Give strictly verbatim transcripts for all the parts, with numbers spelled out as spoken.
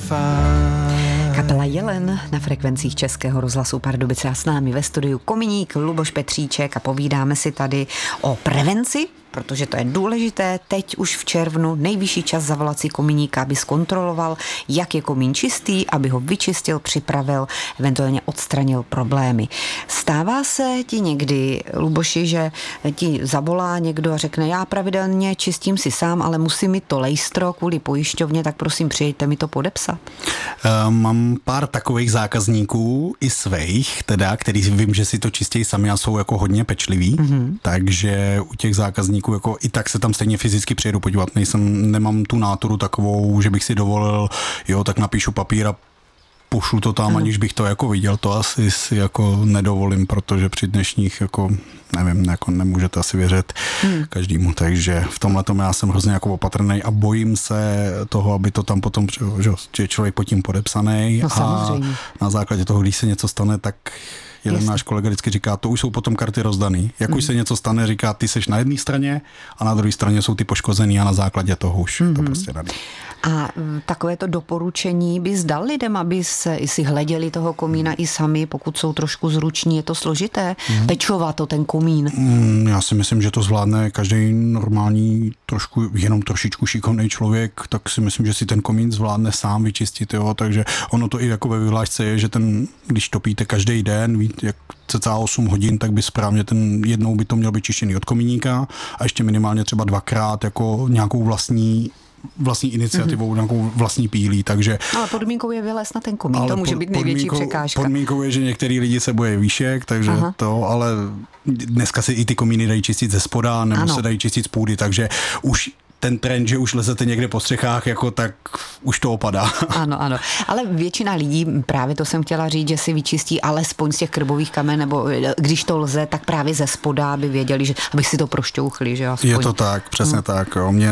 Kapela Jelen na frekvencích Českého rozhlasu Pardubice a s námi ve studiu kominík Luboš Petříček a povídáme si tady o prevenci, protože to je důležité. Teď už v červnu nejvyšší čas zavolat si kominíka, aby zkontroloval, jak je komín čistý, aby ho vyčistil, připravil, eventuálně odstranil problémy. Stává se ti někdy, Luboši, že ti zavolá někdo a řekne, já pravidelně čistím si sám, ale musím mi to lejstro kvůli pojišťovně, tak prosím, přijďte mi to podepsat? Uh, mám pár takových zákazníků i svých, teda, který vím, že si to čistějí sami a jsou jako hodně pečliví, mm-hmm. takže u těch zákazníků jako i tak se tam stejně fyzicky přijedu podívat. Nejsem, nemám tu náturu takovou, že bych si dovolil, jo, tak napíšu papír a pošlu to tam, mm. aniž bych to jako viděl, to asi si jako nedovolím, protože při dnešních jako, nevím, jako nemůžete asi věřit mm. každému, takže v tomhle tomu já jsem hrozně jako opatrný a bojím se toho, aby to tam potom, že je člověk pod tím podepsaný no, a na základě toho, když se něco stane, tak jeden Jestli. náš kolega vždycky říká, to už jsou potom karty rozdaný. Jak mm. už se něco stane, říká, ty seš na jedné straně a na druhé straně jsou ty poškozený a na základě toho už mm. to prostě nadí. A takovéto doporučení bys dal lidem, aby se, si hleděli toho komína i sami, pokud jsou trošku zruční, je to složité? Mm. Pečovat to ten komín? Mm, já si myslím, že to zvládne každý normální, trošku, jenom trošičku šikovný člověk, tak si myslím, že si ten komín zvládne sám vyčistit, jo, takže ono to i jako ve vyhlášce je, že ten, když topíte každý den, víte, jak cca osm hodin, tak by správně ten jednou by to měl být čištěný od komíníka a ještě minimálně třeba dvakrát jako nějakou vlastní vlastní iniciativou, mm-hmm. nějakou vlastní pílí, takže... Ale podmínkou je vylez na ten komín, to může být největší překážka. Podmínkou je, že některý lidi se bojí výšek, takže Aha. to, ale dneska se i ty komíny dají čistit ze spoda, nebo ano. se dají čistit z půdy, takže už ten trend, že už lezete někde po střechách, jako tak už to opadá. Ano, ano. Ale většina lidí, právě to jsem chtěla říct, že si vyčistí alespoň z těch krbových kamen, nebo když to lze, tak právě ze spoda, aby věděli, že aby si to prošťouchli, že aspoň. Je to tak, přesně hmm. tak. Jo. Mě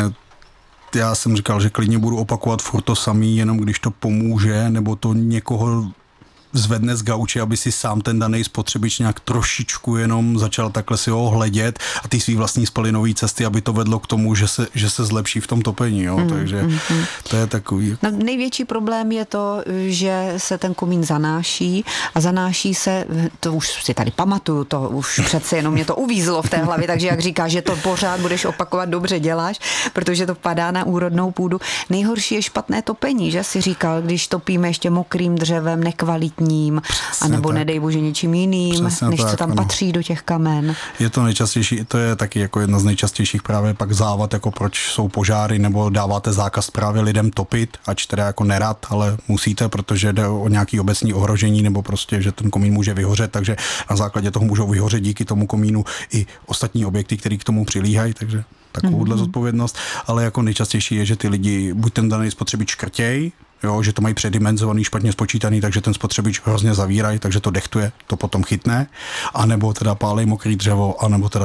Já jsem říkal, že klidně budu opakovat furt to samý, jenom když to pomůže, nebo to někoho zvedne z gauče, aby si sám ten daný spotřebič nějak trošičku jenom začal takhle si ho hledět a ty svý vlastní spalinový cesty, aby to vedlo k tomu, že se, že se zlepší v tom topení, jo, mm, takže mm, mm. to je takový. No, největší problém je to, že se ten komín zanáší a zanáší se, to už si tady pamatuju, to už přece jenom mě to uvízlo v té hlavě, takže jak říkáš, že to pořád budeš opakovat, dobře děláš, protože to padá na úrodnou půdu. Nejhorší je špatné topení, že si říkal, když topíme ještě mokrým dřevem, nekvalitní, a nebo tak. nedej bože něčím jiným, Přesně než tak, co tam ano. patří do těch kamen. Je to nejčastější, to je taky jako jedna z nejčastějších právě pak závad, jako proč jsou požáry, nebo dáváte zákaz právě lidem topit, ač teda jako nerad, ale musíte, protože jde o nějaký obecní ohrožení, nebo prostě, že ten komín může vyhořet, takže na základě toho můžou vyhořet díky tomu komínu i ostatní objekty, které k tomu přilíhají, takže takovouhle mm-hmm. zodpovědnost, ale jako nejčastější je, že ty lidi buď ten daný spotřebič škrtěj, jo, že to mají předimenzovaný, špatně spočítaný, takže ten spotřebič hrozně zavírají, takže to dechtuje, to potom chytne, anebo teda pálej mokrý dřevo, anebo teda